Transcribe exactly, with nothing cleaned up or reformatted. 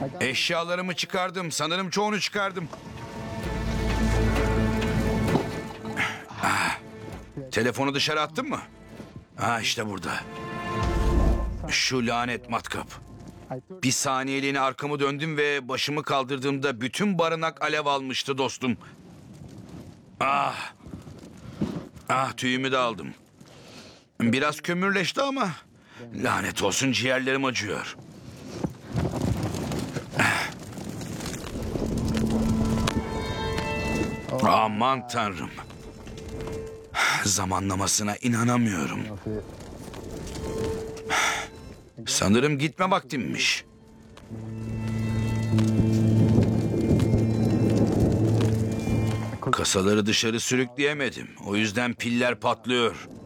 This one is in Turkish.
Eşyalarımı çıkardım. Sanırım çoğunu çıkardım. Ah, telefonu dışarı attın mı? Ha işte burada. Şu lanet matkap. Bir saniyeliğine arkamı döndüm ve başımı kaldırdığımda bütün barınak alev almıştı dostum. Ah. Ah tüyümü de aldım. Biraz kömürleşti ama lanet olsun ciğerlerim acıyor. Aman tanrım. Zamanlamasına inanamıyorum. Sanırım gitme vaktimmiş. Kasaları dışarı sürükleyemedim. O yüzden piller patlıyor.